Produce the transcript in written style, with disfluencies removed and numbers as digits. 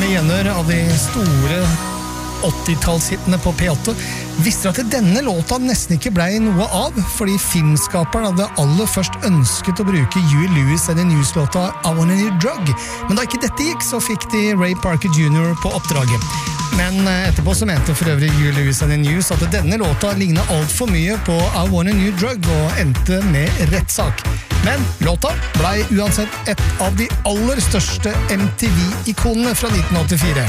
gamle gjener av de store 80-tallshittene på P8, visste at denne låta nesten ikke ble noe av, fordi filmskaperen hadde aller først ønsket å bruke Huey Lewis and the News-låta I Want a New Drug. Men da ikke dette gikk, så fikk de Ray Parker Jr. på oppdraget. Men etterpå så mente for øvrig Huey Lewis and the News at denne låta lignet alt for mye på I Want a New Drug og endte med rettssak. Men låta ble uansett et av de aller største MTV-ikonene fra 1984.